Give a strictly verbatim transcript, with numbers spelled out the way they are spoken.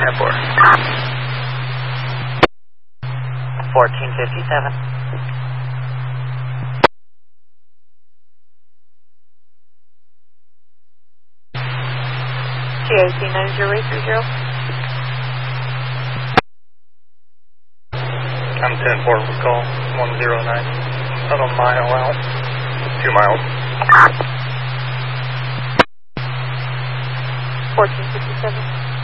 four. fourteen fifty-seven. G A C nine zero eight three zero. I'm ten four, we call one zero nine. About a mile out. Two miles. fourteen fifty-seven.